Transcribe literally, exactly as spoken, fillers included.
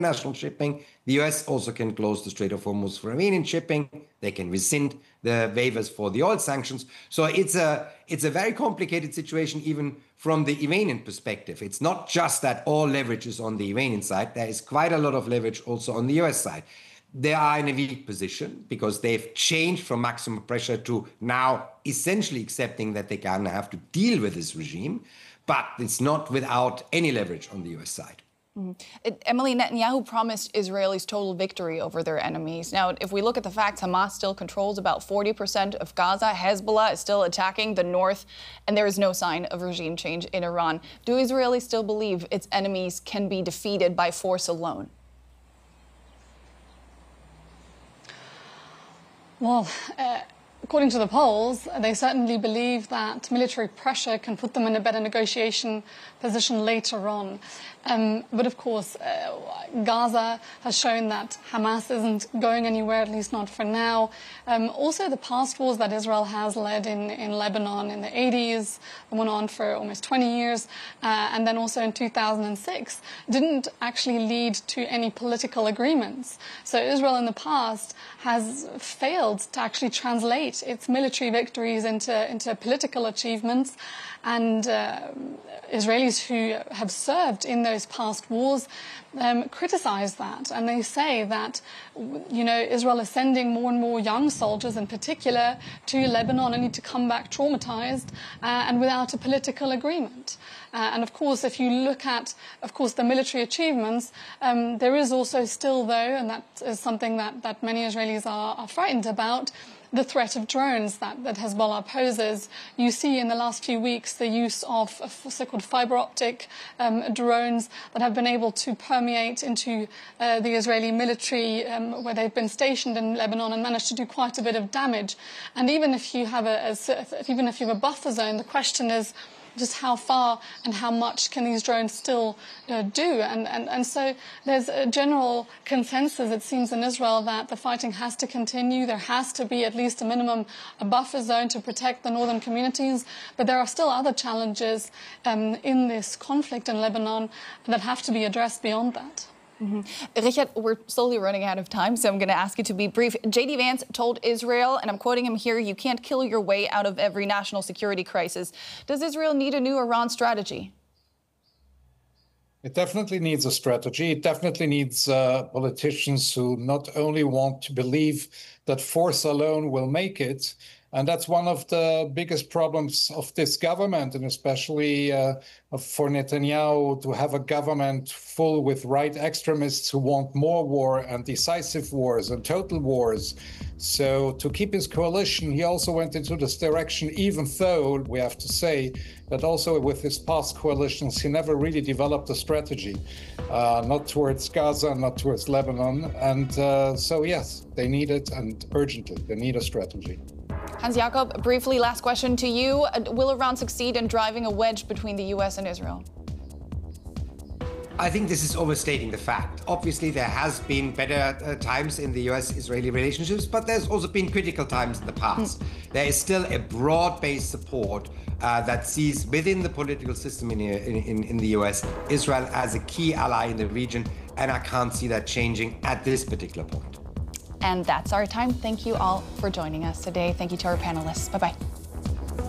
international shipping. The U S also can close the Strait of Hormuz for Iranian shipping. They can rescind the waivers for the oil sanctions. So it's a it's a very complicated situation, even from the Iranian perspective. It's not just that all leverage is on the Iranian side. There is quite a lot of leverage also on the U S side. They are in a weak position because they've changed from maximum pressure to now essentially accepting that they're going to have to deal with this regime. But it's not without any leverage on the U S side. Mm. It, Emily, Netanyahu promised Israelis total victory over their enemies. Now, if we look at the facts, Hamas still controls about forty percent of Gaza. Hezbollah is still attacking the north, and there is no sign of regime change in Iran. Do Israelis still believe its enemies can be defeated by force alone? Well, uh, according to the polls, they certainly believe that military pressure can put them in a better negotiation position later on. Um, but of course, uh, Gaza has shown that Hamas isn't going anywhere, at least not for now. Um, also, the past wars that Israel has led in, in Lebanon in the eighties, went on for almost twenty years, uh, and then also in two thousand six, didn't actually lead to any political agreements. So Israel in the past has failed to actually translate its military victories into, into political achievements. And uh, Israelis who have served in those past wars um, criticize that. And they say that, you know, Israel is sending more and more young soldiers in particular to Lebanon only to come back traumatized uh, and without a political agreement. Uh, and of course, if you look at, of course, the military achievements, um, there is also still, though, and that is something that, that many Israelis are, are frightened about, the threat of drones that, that Hezbollah poses. You see in the last few weeks the use of, of so-called fiber optic um, drones that have been able to permeate into uh, the Israeli military um, where they've been stationed in Lebanon and managed to do quite a bit of damage. And even if you have a, a even if you have a buffer zone, the question is just how far and how much can these drones still uh, do? And, and, and so there's a general consensus, it seems, in Israel that the fighting has to continue. There has to be at least a minimum a buffer zone to protect the northern communities. But there are still other challenges um, in this conflict in Lebanon that have to be addressed beyond that. Mm-hmm. Richard, we're slowly running out of time, so I'm going to ask you to be brief. J D Vance told Israel, and I'm quoting him here, "You can't kill your way out of every national security crisis." Does Israel need a new Iran strategy? It definitely needs a strategy. It definitely needs uh, politicians who not only want to believe that force alone will make it, and that's one of the biggest problems of this government, and especially uh, for Netanyahu, to have a government full with right extremists who want more war and decisive wars and total wars. So to keep his coalition, he also went into this direction, even though we have to say that also with his past coalitions, he never really developed a strategy, uh, not towards Gaza, not towards Lebanon. And uh, so, yes, they need it, and urgently, they need a strategy. Hans-Jakob, briefly, last question to you. Will Iran succeed in driving a wedge between the U S and Israel? I think this is overstating the fact. Obviously, there has been better uh, times in the U S-Israeli relationships, but there's also been critical times in the past. Mm. There is still a broad-based support uh, that sees within the political system in, in, in the U S Israel as a key ally in the region, and I can't see that changing at this particular point. And that's our time. Thank you all for joining us today. Thank you to our panelists. Bye-bye.